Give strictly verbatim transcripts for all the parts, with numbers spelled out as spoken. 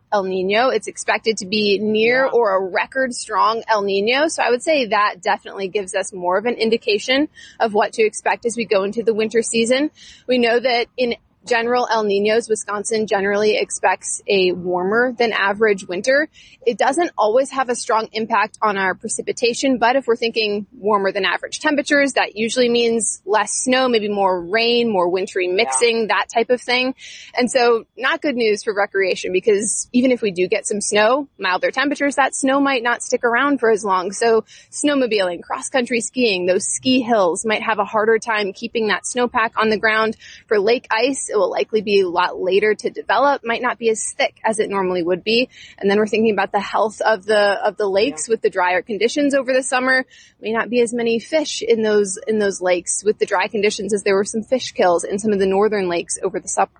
El Nino. It's expected to be near Yeah. or a record strong El Nino. So I would say that definitely gives us more of an indication of what to expect as we go into the winter season. We know that in general El Ninos, Wisconsin generally expects a warmer than average winter. It doesn't always have a strong impact on our precipitation, but if we're thinking warmer than average temperatures, that usually means less snow, maybe more rain, more wintry mixing, yeah. that type of thing. And so not good news for recreation, because even if we do get some snow, milder temperatures, that snow might not stick around for as long. So snowmobiling, cross-country skiing, those ski hills might have a harder time keeping that snowpack on the ground. For lake ice, it will likely be a lot later to develop, might not be as thick as it normally would be. And then we're thinking about the health of the of the lakes yeah. with the drier conditions over the summer. May not be as many fish in those in those lakes with the dry conditions as there were some fish kills in some of the northern lakes over the summer.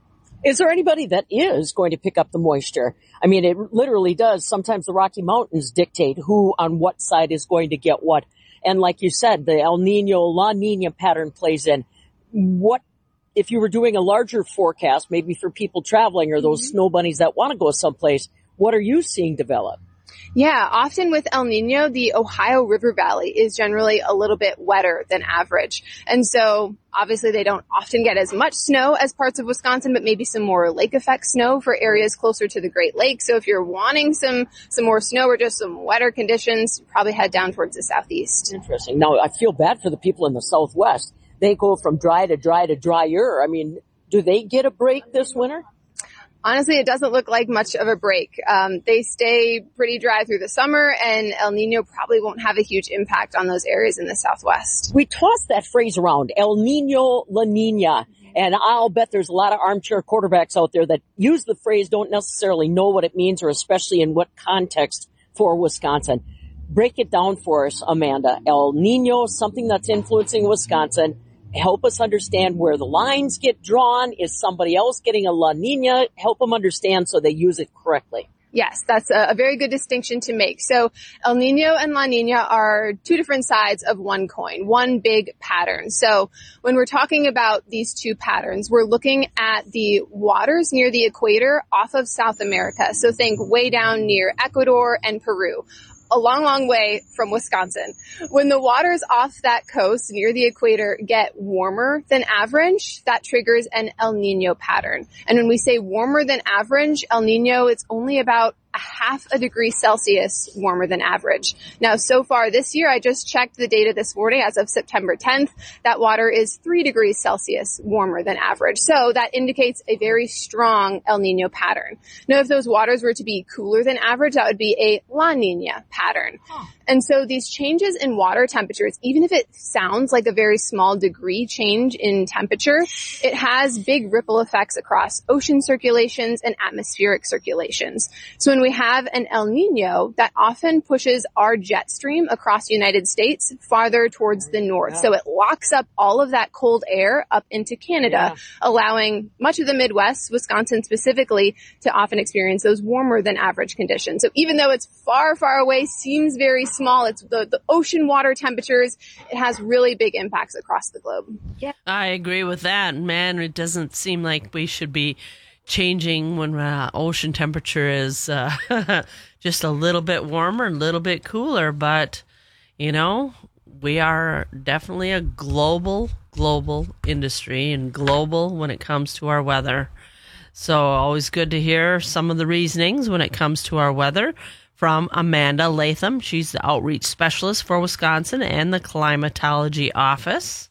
Is there anybody that is going to pick up the moisture? I mean, it literally does. Sometimes the Rocky Mountains dictate who on what side is going to get what. And like you said, the El Nino, La Nina pattern plays in. What If you were doing a larger forecast, maybe for people traveling or those mm-hmm. snow bunnies that want to go someplace, what are you seeing develop? Yeah, often with El Nino, the Ohio River Valley is generally a little bit wetter than average. And so obviously they don't often get as much snow as parts of Wisconsin, but maybe some more lake effect snow for areas closer to the Great Lakes. So if you're wanting some, some more snow or just some wetter conditions, probably head down towards the southeast. Interesting. Now, I feel bad for the people in the Southwest. They go from dry to dry to drier. I mean, do they get a break this winter? Honestly, it doesn't look like much of a break. Um, they stay pretty dry through the summer, and El Nino probably won't have a huge impact on those areas in the Southwest. We toss that phrase around, El Nino, La Nina, and I'll bet there's a lot of armchair quarterbacks out there that use the phrase, don't necessarily know what it means, or especially in what context for Wisconsin. Break it down for us, Amanda. El Nino, something that's influencing Wisconsin. Help us understand where the lines get drawn. Is somebody else getting a La Nina? Help them understand so they use it correctly. Yes, that's a, a very good distinction to make. So El Nino and La Nina are two different sides of one coin, one big pattern. So when we're talking about these two patterns, we're looking at the waters near the equator off of South America. So think way down near Ecuador and Peru. A long, long way from Wisconsin. When the waters off that coast near the equator get warmer than average, that triggers an El Nino pattern. And when we say warmer than average, El Nino, it's only about a half a degree Celsius warmer than average. Now, so far this year, I just checked the data this morning as of September tenth, that water is three degrees Celsius warmer than average. So that indicates a very strong El Nino pattern. Now, if those waters were to be cooler than average, that would be a La Nina pattern. Huh. And so these changes in water temperatures, even if it sounds like a very small degree change in temperature, it has big ripple effects across ocean circulations and atmospheric circulations. So when we have an El Nino, that often pushes our jet stream across the United States farther towards the north. Yeah. So it locks up all of that cold air up into Canada, yeah. allowing much of the Midwest, Wisconsin specifically, to often experience those warmer than average conditions. So even though it's far, far away, seems very small, it's the, the ocean water temperatures, it has really big impacts across the globe. Yeah, I agree with that. Man, it doesn't seem like we should be changing when uh, ocean temperature is uh, just a little bit warmer, a little bit cooler. But, you know, we are definitely a global, global industry and global when it comes to our weather. So always good to hear some of the reasonings when it comes to our weather from Amanda Latham. She's the outreach specialist for Wisconsin and the climatology office,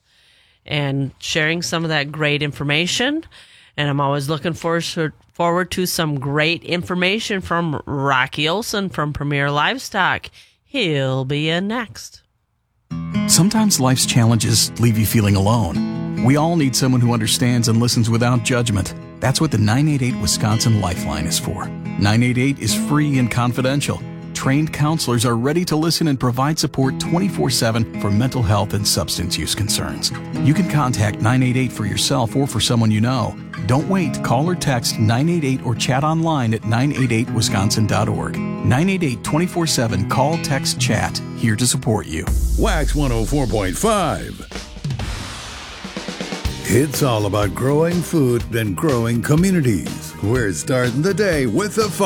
and sharing some of that great information. And I'm always looking forward to, forward to some great information from Rocky Olson from Premier Livestock. He'll be in next. Sometimes life's challenges leave you feeling alone. We all need someone who understands and listens without judgment. That's what the nine eight eight Wisconsin Lifeline is for. nine eight eight is free and confidential. Trained counselors are ready to listen and provide support twenty-four seven for mental health and substance use concerns. You can contact nine eight eight for yourself or for someone you know. Don't wait. Call or text nine eight eight or chat online at nine eight eight wisconsin dot org. nine eight eight, twenty-four seven, call, text, chat. Here to support you. Wax one oh four point five. It's all about growing food and growing communities. We're starting the day with the